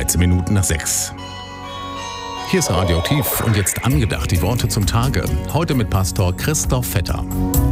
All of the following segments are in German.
13 Minuten nach 6. Hier ist Radio Tief und jetzt angedacht die Worte zum Tage. Heute mit Pastor Christoph Vetter.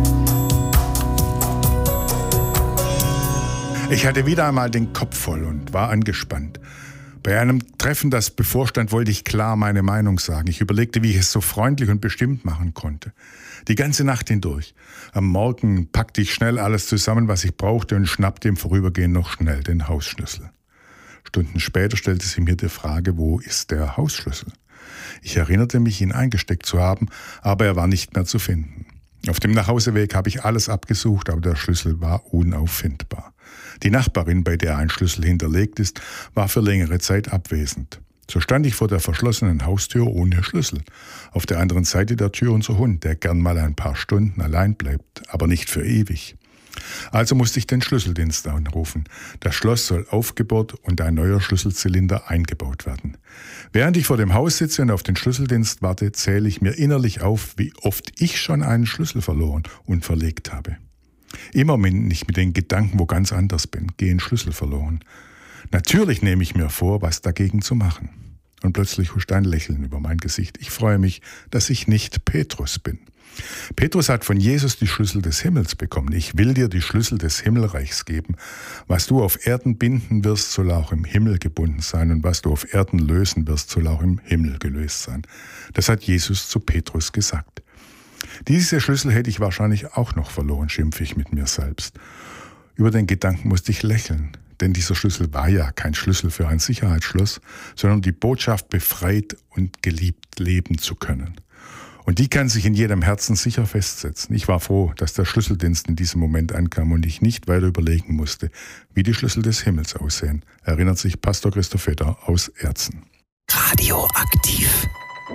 Ich hatte wieder einmal den Kopf voll und war angespannt. Bei einem Treffen, das bevorstand, wollte ich klar meine Meinung sagen. Ich überlegte, wie ich es so freundlich und bestimmt machen konnte. Die ganze Nacht hindurch. Am Morgen packte ich schnell alles zusammen, was ich brauchte, und schnappte im Vorübergehen noch schnell den Hausschlüssel. Stunden später stellte sich mir die Frage, wo ist der Hausschlüssel? Ich erinnerte mich, ihn eingesteckt zu haben, aber er war nicht mehr zu finden. Auf dem Nachhauseweg habe ich alles abgesucht, aber der Schlüssel war unauffindbar. Die Nachbarin, bei der ein Schlüssel hinterlegt ist, war für längere Zeit abwesend. So stand ich vor der verschlossenen Haustür ohne Schlüssel. Auf der anderen Seite der Tür unser Hund, der gern mal ein paar Stunden allein bleibt, aber nicht für ewig. Also musste ich den Schlüsseldienst anrufen. Das Schloss soll aufgebohrt und ein neuer Schlüsselzylinder eingebaut werden. Während ich vor dem Haus sitze und auf den Schlüsseldienst warte, zähle ich mir innerlich auf, wie oft ich schon einen Schlüssel verloren und verlegt habe. Immer wenn ich mit den Gedanken wo ganz anders bin, gehen Schlüssel verloren. Natürlich nehme ich mir vor, was dagegen zu machen. Und plötzlich huscht ein Lächeln über mein Gesicht. Ich freue mich, dass ich nicht Petrus bin. Petrus hat von Jesus die Schlüssel des Himmels bekommen. Ich will dir die Schlüssel des Himmelreichs geben. Was du auf Erden binden wirst, soll auch im Himmel gebunden sein. Und was du auf Erden lösen wirst, soll auch im Himmel gelöst sein. Das hat Jesus zu Petrus gesagt. Diese Schlüssel hätte ich wahrscheinlich auch noch verloren, schimpfe ich mit mir selbst. Über den Gedanken musste ich lächeln. Denn dieser Schlüssel war ja kein Schlüssel für ein Sicherheitsschloss, sondern die Botschaft, befreit und geliebt leben zu können. Und die kann sich in jedem Herzen sicher festsetzen. Ich war froh, dass der Schlüsseldienst in diesem Moment ankam und ich nicht weiter überlegen musste, wie die Schlüssel des Himmels aussehen, erinnert sich Pastor Christoph Vetter aus Erzen. Radioaktiv.